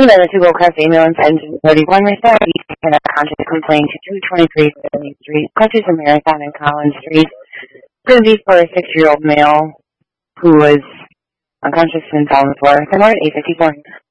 Then a two-class ambulance engine 31 responded to a conscious complaint to 223 Sterling Street, Clutches of Marathon and Collins Street, Grimsby for a 6-year-old male who was unconscious and fell on the floor. The at 8:54.